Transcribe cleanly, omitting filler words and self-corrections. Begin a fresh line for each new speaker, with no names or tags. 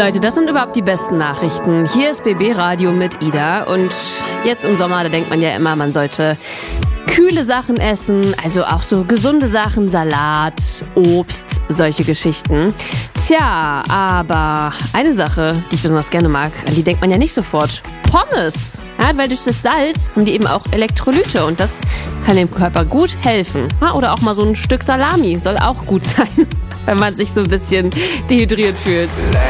Leute, das sind überhaupt die besten Nachrichten. Hier ist BB Radio mit Ida und jetzt im Sommer, da denkt man ja immer, man sollte kühle Sachen essen, also auch so gesunde Sachen, Salat, Obst, solche Geschichten. Tja, aber eine Sache, die ich besonders gerne mag, an die denkt man ja nicht sofort. Pommes! Ja, weil durch das Salz haben die eben auch Elektrolyte und das kann dem Körper gut helfen. Ja, oder auch mal so ein Stück Salami soll auch gut sein, wenn man sich so ein bisschen dehydriert fühlt.